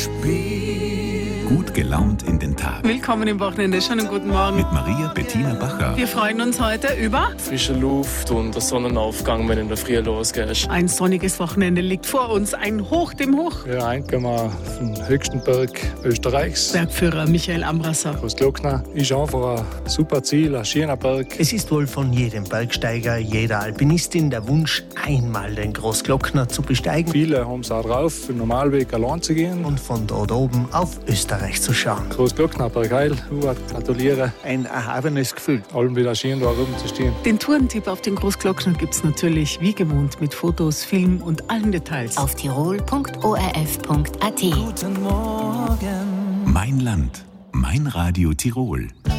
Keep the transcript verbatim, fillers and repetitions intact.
Gut gelaunt in den Tag. Willkommen im Wochenende. Schönen guten Morgen. Mit Maria Bettina Bacher. Wir freuen uns heute über frische Luft und der Sonnenaufgang, wenn in der Früh losgeht. ein sonniges Wochenende liegt vor uns. Ein Hoch dem Hoch. Ja, einkommen auf den höchsten Berg Österreichs. Bergführer Michael Ambrasser. Großglockner ist einfach ein super Ziel, ein schöner Berg. Es ist wohl von jedem Bergsteiger, jeder Alpinistin der Wunsch, einmal den Großglockner zu besteigen. Viele haben es auch drauf, für den Normalweg allein zu gehen. Und von dort oben auf Österreich zu schauen. Großglockner, Bergheil, Hubert, gratuliere. Ein erhabenes Gefühl. Allem wieder schön, da oben zu stehen. Den Tourentipp auf den Großglockner gibt es natürlich wie gewohnt mit Fotos, Film und allen Details. Auf tirol punkt o r f punkt a t. Mein Land, mein Radio Tirol.